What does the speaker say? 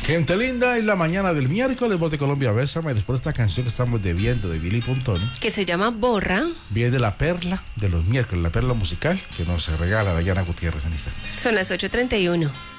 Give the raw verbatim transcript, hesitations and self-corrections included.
Gente linda, en la mañana del miércoles, Voz de Colombia, bésame. Después de esta canción que estamos debiendo de Billy Pontón, que se llama Borra, viene la perla de los miércoles, la perla musical que nos regala Dayana Gutiérrez en instantes. Son las ocho treinta y uno.